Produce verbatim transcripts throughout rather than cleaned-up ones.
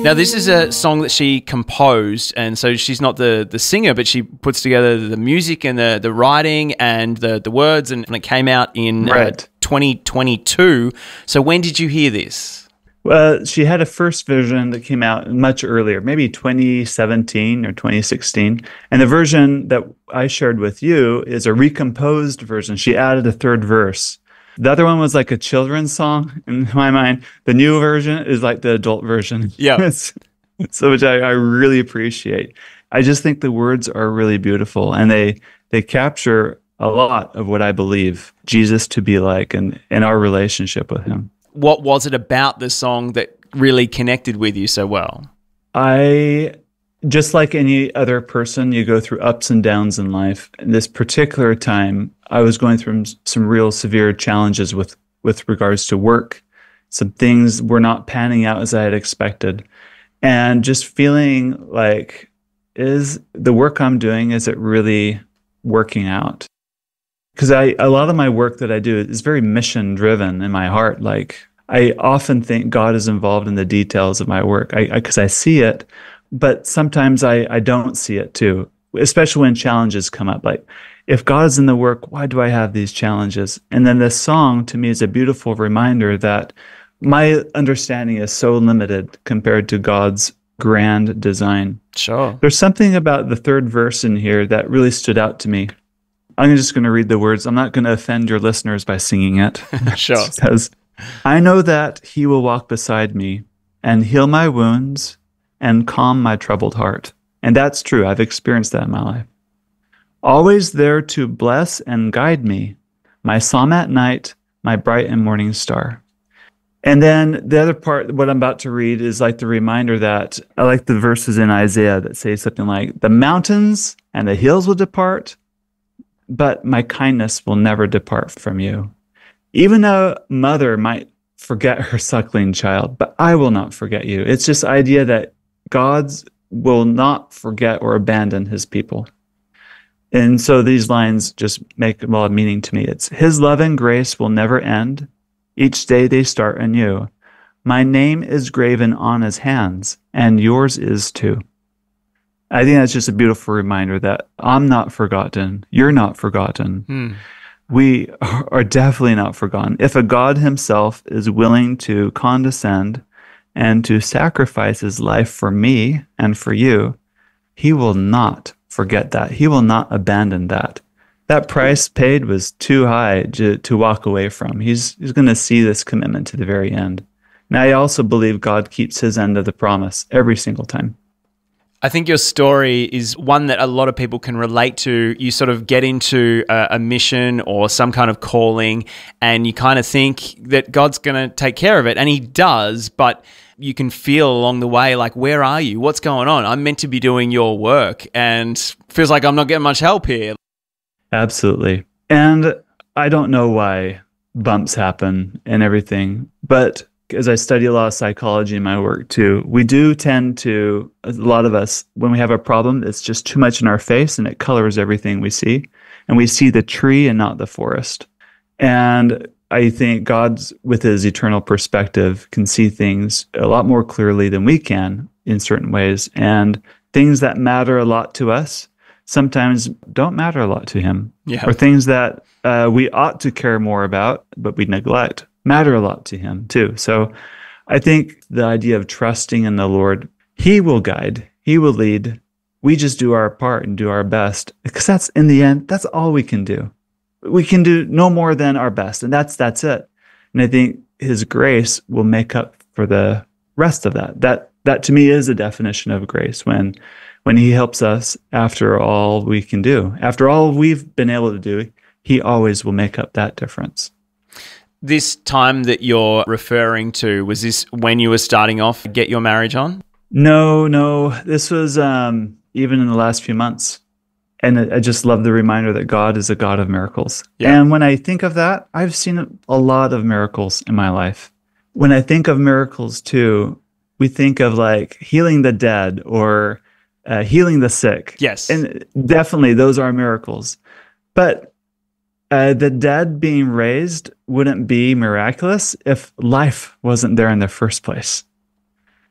Now, this is a song that she composed, and so she's not the, the singer, but she puts together the music and the, the writing and the, the words, and it came out in right. uh, twenty twenty-two. So when did you hear this? Well, she had a first version that came out much earlier, maybe twenty seventeen or twenty sixteen. And the version that I shared with you is a recomposed version. She added a third verse. The other one was like a children's song in my mind. The new version is like the adult version. Yeah. So which I, I really appreciate. I just think the words are really beautiful, and they they capture a lot of what I believe Jesus to be like and, and our relationship with him. What was it about the song that really connected with you so well? I, just like any other person, you go through ups and downs in life. In this particular time, I was going through some real severe challenges with, with regards to work. Some things were not panning out as I had expected. And just feeling like, is the work I'm doing, is it really working out? Because I a lot of my work that I do is very mission driven in my heart. Like, I often think God is involved in the details of my work I because I, I see it, but sometimes I, I don't see it too, especially when challenges come up. Like, if God is in the work, why do I have these challenges? And then this song to me is a beautiful reminder that my understanding is so limited compared to God's grand design. Sure. There's something about the third verse in here that really stood out to me. I'm just going to read the words. I'm not going to offend your listeners by singing it. Sure. It says, I know that he will walk beside me and heal my wounds and calm my troubled heart. And that's true. I've experienced that in my life. Always there to bless and guide me, my psalm at night, my bright and morning star. And then the other part, what I'm about to read, is like the reminder that I like the verses in Isaiah that say something like, the mountains and the hills will depart, but my kindness will never depart from you. Even a mother might forget her suckling child, but I will not forget you. It's this idea that God will not forget or abandon his people. And so these lines just make a lot of meaning to me. It's, his love and grace will never end. Each day they start anew. My name is graven on his hands, and yours is too. I think that's just a beautiful reminder that I'm not forgotten. You're not forgotten. Hmm. We are definitely not forgotten. If a God himself is willing to condescend and to sacrifice his life for me and for you, he will not forget that. He will not abandon that. That price paid was too high to, to walk away from. He's, he's going to see this commitment to the very end. And I also believe God keeps his end of the promise every single time. I think your story is one that a lot of people can relate to. You sort of get into a, a mission or some kind of calling, and you kind of think that God's going to take care of it, and he does, but you can feel along the way like, where are you? What's going on? I'm meant to be doing your work, and feels like I'm not getting much help here. Absolutely. And I don't know why bumps happen and everything, but as I study a lot of psychology in my work too, we do tend to, a lot of us, when we have a problem, it's just too much in our face and it colors everything we see. And we see the tree and not the forest. And I think God's, with his eternal perspective, can see things a lot more clearly than we can in certain ways. And things that matter a lot to us sometimes don't matter a lot to him. Yeah. Or things that uh, we ought to care more about, but we neglect, matter a lot to him too. So I think the idea of trusting in the Lord, he will guide, he will lead. We just do our part and do our best, because that's, in the end, that's all we can do. We can do no more than our best, and that's that's it. And I think his grace will make up for the rest of that. That that to me is a definition of grace, when when he helps us after all we can do. After all we've been able to do, he always will make up that difference. This time that you're referring to, was this when you were starting off Get Your Marriage On? No, no. This was um, even in the last few months. And I just love the reminder that God is a God of miracles. Yeah. And when I think of that, I've seen a lot of miracles in my life. When I think of miracles too, we think of like healing the dead or uh, healing the sick. Yes. And definitely those are miracles. But uh, the dead being raised wouldn't be miraculous if life wasn't there in the first place.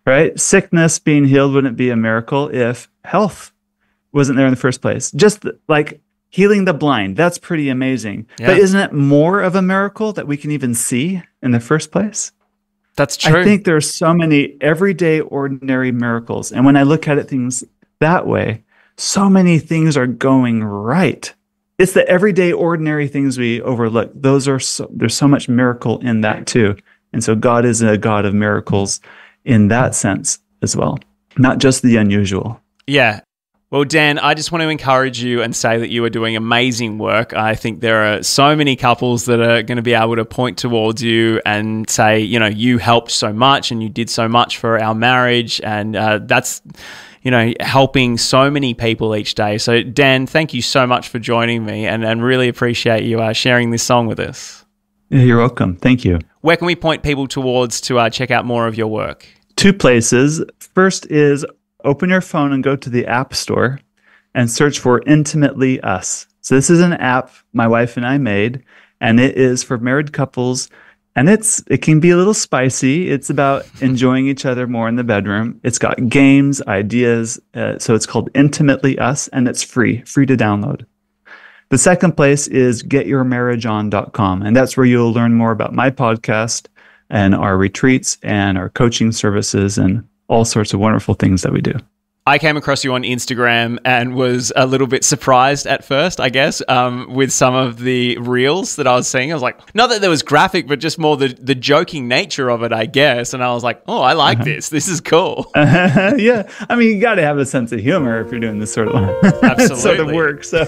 right? Sickness being healed wouldn't be a miracle if health wasn't there in the first place. Just like healing the blind, that's pretty amazing. Yeah. But isn't it more of a miracle that we can even see in the first place? That's true. I think there are so many everyday, ordinary miracles. And when I look at it things that way, so many things are going right. It's the everyday, ordinary things we overlook. Those are so, there's so much miracle in that too. And so God is a God of miracles in that sense as well, not just the unusual. Yeah. Well, Dan, I just want to encourage you and say that you are doing amazing work. I think there are so many couples that are going to be able to point towards you and say, you know, you helped so much and you did so much for our marriage. And uh, that's, you know, helping so many people each day. So, Dan, thank you so much for joining me and, and really appreciate you uh, sharing this song with us. Yeah, you're welcome. Thank you. Where can we point people towards to uh, check out more of your work? Two places. First is open your phone and go to the App Store and search for Intimately Us. So this is an app my wife and I made, and it is for married couples, and it's it can be a little spicy. It's about enjoying each other more in the bedroom. It's got games, ideas, uh, so it's called Intimately Us, and it's free, free to download. The second place is get your marriage on dot com, and that's where you'll learn more about my podcast and our retreats and our coaching services and all sorts of wonderful things that we do. I came across you on Instagram and was a little bit surprised at first, I guess, um, with some of the reels that I was seeing. I was like, not that there was graphic, but just more the, the joking nature of it, I guess. And I was like, oh, I like uh-huh. this. This is cool. Uh, yeah. I mean, you got to have a sense of humor if you're doing this sort of, Absolutely. sort of work. So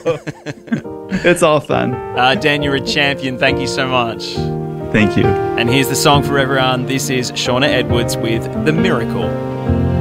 it's all fun. Uh, Dan, you're a champion. Thank you so much. Thank you. And here's the song for everyone. This is Shauna Edwards with The Miracle.